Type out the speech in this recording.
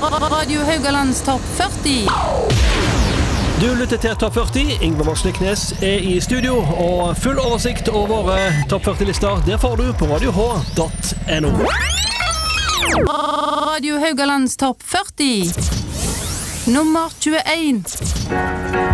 Radio Haugalands topp 40. Du lytter til Topp 40. Ingvar Morsliknes i studio, og full oversikt over Topp 40-lister, det får du på radioh.no. Radio Haugalands topp 40. Nummer 21.